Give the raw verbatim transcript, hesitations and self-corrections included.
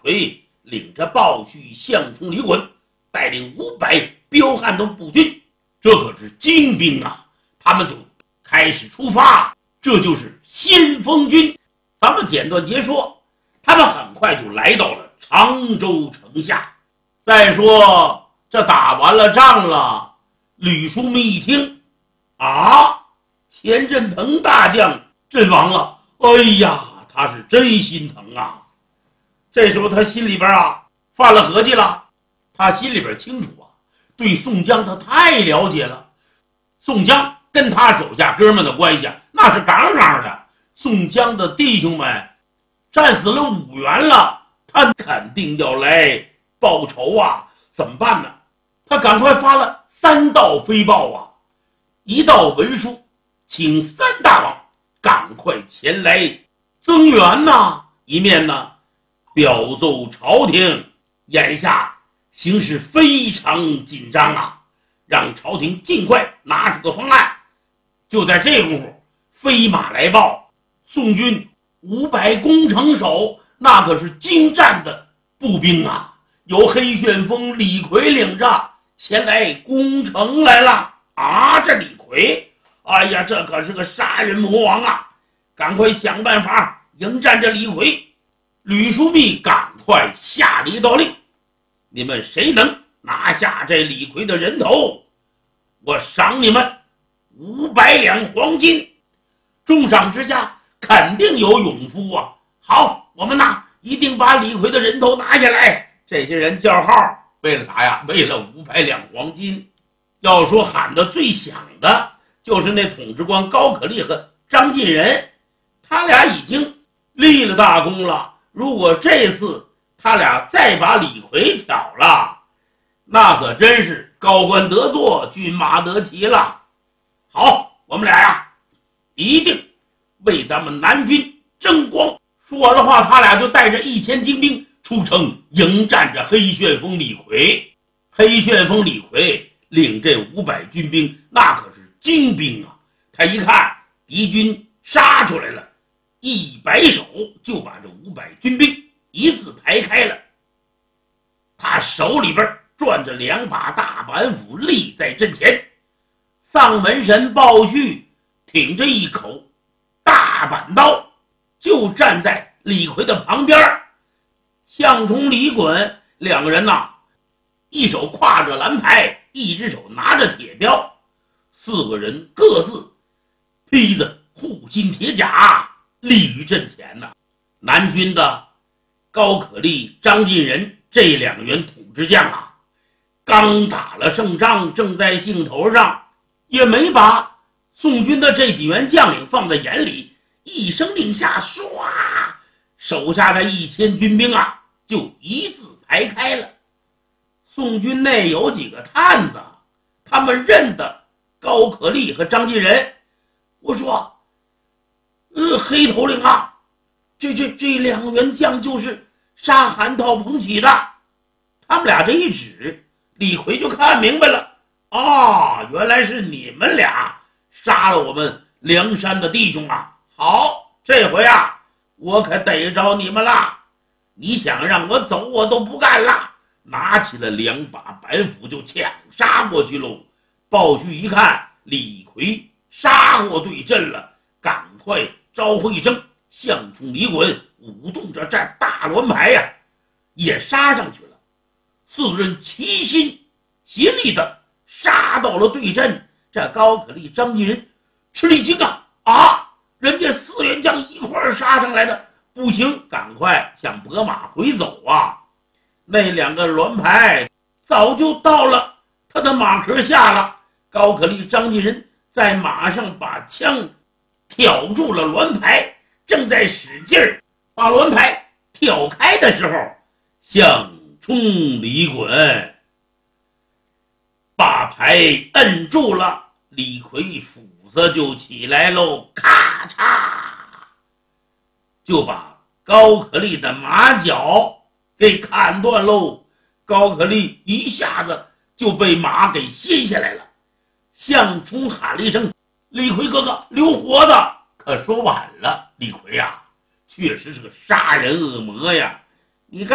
逵领着鲍旭、项冲、李衮，带领五百彪悍的步军，这可是精兵啊！他们就开始出发，这就是先锋军。咱们简短截说，他们很快就来到了常州城下。再说这打完了仗了，吕叔密一听，啊，钱振鹏大将阵亡了，哎呀，他是真心疼啊！这时候他心里边啊犯了合计了，他心里边清楚啊，对宋江他太了解了，宋江跟他手下哥们的关系啊，那是杠杠的。宋江的弟兄们战死了五员了，他肯定要来报仇啊！怎么办呢？他赶快发了三道飞报啊，一道文书，请三大王赶快前来增援呐、啊；一面呢，表奏朝廷，眼下形势非常紧张啊，让朝廷尽快拿出个方案。就在这功夫，飞马来报。宋军五百攻城手，那可是精湛的步兵啊，由黑旋风李逵领着前来攻城来了啊！这李逵，哎呀，这可是个杀人魔王啊！赶快想办法迎战这李逵。吕叔密赶快下了一道令，你们谁能拿下这李逵的人头，我赏你们五百两黄金。重赏之下肯定有勇夫啊！好，我们呐一定把李逵的人头拿下来。这些人叫号，为了啥呀？为了五百两黄金。要说喊得最响的，就是那统治官高可立和张进仁，他俩已经立了大功了。如果这次他俩再把李逵挑了，那可真是高官得坐，骏马得骑了。好，我们俩呀，一定为咱们南军争光。说完了话，他俩就带着一千精兵出城迎战着黑旋风李逵。黑旋风李逵领这五百军兵，那可是精兵啊！他一看敌军杀出来了，一摆手就把这五百军兵一字排开了。他手里边攥着两把大板斧，立在阵前。丧门神鲍旭挺着一口大板刀，就站在李逵的旁边。项冲、李衮两个人呐，一手挎着蓝牌，一只手拿着铁镖，四个人各自披着护心铁甲，立于阵前呐。南军的高可立、张进仁这两员统治将啊，刚打了胜仗，正在兴头上，也没把宋军的这几员将领放在眼里，一声令下，唰，手下的一千军兵啊，就一字排开了。宋军内有几个探子，他们认得高可立和张进仁。我说，呃，黑头领啊，这这这两员将就是杀韩套彭起的。他们俩这一指，李逵就看明白了。啊，原来是你们俩杀了我们梁山的弟兄啊！好，这回啊，我可逮着你们了！你想让我走，我都不干了！拿起了两把板斧就抢杀过去喽。鲍旭一看李逵杀过对阵了，赶快招呼一声，项冲、李衮舞动着这大栾牌呀、啊，也杀上去了。四个人齐心协力的杀到了对阵。这高可立、张进仁吃了一惊啊！啊，人家四员将一块儿杀上来的，不行，赶快向拨马回走啊！那两个栾牌早就到了他的马壳下了。高可立、张进仁在马上把枪挑住了栾牌，正在使劲儿把栾牌挑开的时候，项冲、李衮把牌摁住了，李逵斧子就起来喽，咔嚓，就把高可立的马脚给砍断喽。高可立一下子就被马给掀下来了。项冲喊了一声：“李逵哥哥，留活的！”可说晚了，李逵呀、啊，确实是个杀人恶魔呀。